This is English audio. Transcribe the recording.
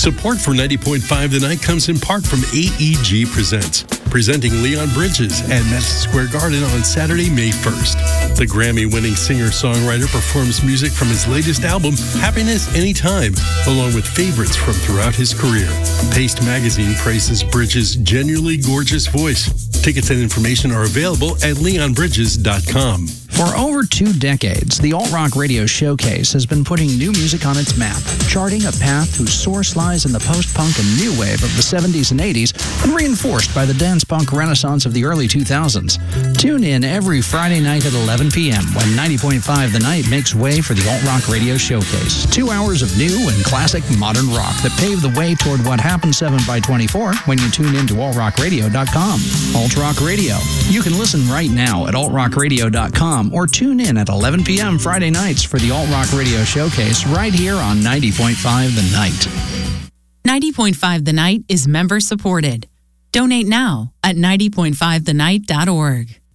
Support for 90.5 The Night comes in part from AEG Presents, presenting Leon Bridges at Madison Square Garden on Saturday, May 1st. The Grammy-winning singer-songwriter performs music from his latest album, Happiness Anytime, along with favorites from throughout his career. Paste Magazine praises Bridges' genuinely gorgeous voice. Tickets and information are available at leonbridges.com. For over 2 decades, the Alt Rock Radio Showcase has been putting new music on its map, charting a path whose source lies in the post-punk and new wave of the 70s and 80s and reinforced by the dance-punk renaissance of the early 2000s. Tune in every Friday night at 11 p.m. when 90.5 The Night makes way for the Alt Rock Radio Showcase. 2 hours of new and classic modern rock that pave the way toward what happens 7x24 when you tune into altrockradio.com. Alt Rock Radio. You can listen right now at altrockradio.com or tune in at 11 p.m. Friday nights for the Alt Rock Radio Showcase right here on 90.5 The Night. 90.5 The Night is member supported. Donate now at 90.5thenight.org.